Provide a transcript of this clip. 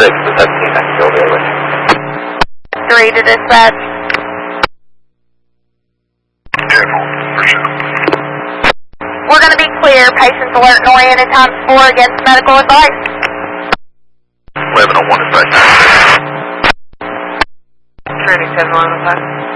the 17, I can go there with you. 3 to dispatch. We're going to be clear. Patients alert and oriented times 4 against medical advice. 1101 is right. Trinity 715.